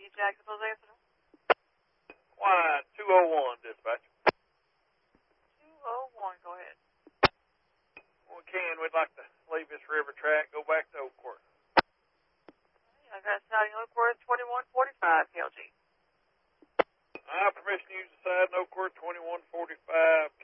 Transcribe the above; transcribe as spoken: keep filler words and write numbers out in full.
W Jacksonville's answer. Line two oh one, dispatch. two oh one, go ahead. When we can, we'd like to leave this river track, go back to Oakworth. I got sighting Oakworth twenty-one forty-five, K L G. I have permission to use the side in Oakworth twenty-one forty-five,